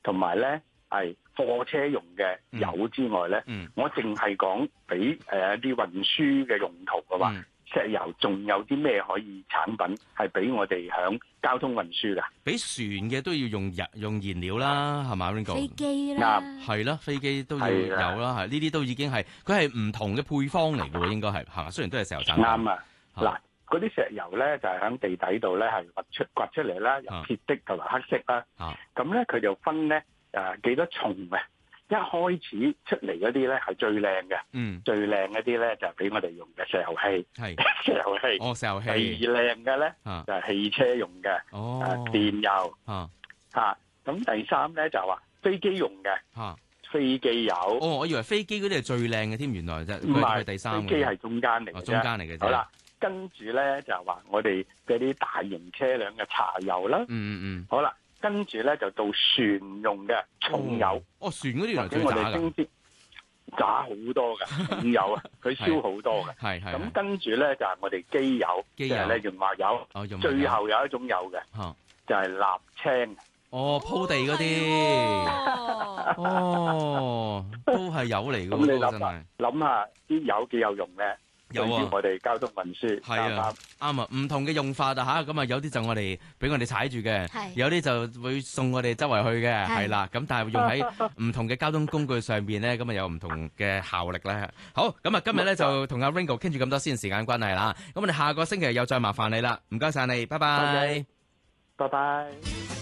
同埋咧係貨車用嘅油之外咧，我淨係講俾一啲運輸嘅用途嘅話。石油仲有啲咩可以產品係俾我哋響交通運輸㗎？ 俾船嘅都要用燃料啦，係嘛 Ringo？ 飛機啦， 係啦，飛機都要有啦，係呢啲都已經係佢係唔同嘅配方嚟嘅喎，應該係嘛？雖然都係石油產品。啱啊！嗱，嗰啲石油咧就係喺地底度咧係掘出嚟啦，有鐵的同埋黑色啦。咁咧佢就分咧幾多重嘅。一開始出嚟嗰啲咧係最靚嘅，最靚嗰啲咧就係俾我哋用嘅石油氣，石油氣。哦，石油氣。第二靚嘅咧就係汽車用嘅，電油。咁第三咧就係話飛機用嘅，飛機油。哦，我以為飛機嗰啲係最靚嘅添，原來啫，佢係第三嘅。飛機係中間嚟嘅啫。中間嚟嘅啫。好啦，跟住咧就係話我哋嗰啲大型車輛嘅柴油啦。好啦。跟住咧就到船用嘅重油， 船嗰啲原來最我哋升啲渣好多嘅重油啊，佢燒好多嘅。係咁跟住咧就係我哋機油，即係咧潤滑油。最後有一種油嘅，就係瀝青。 鋪地嗰啲。都係油嚟嘅。咁你諗下啲油幾有用咧？有啊！我哋交通運輸係啊，啱啊，唔同嘅用法啊嚇，咁啊有啲就我哋俾我哋踩住嘅，有啲就會送我哋周圍去嘅，係啦。咁但係用喺唔同嘅交通工具上邊咧，咁啊有唔同嘅效力咧。好，咁啊今日咧就同阿 Ringo 傾住咁多先，時間關係啦。咁我哋下個星期又再麻煩你啦，唔該晒你，拜拜， 拜拜。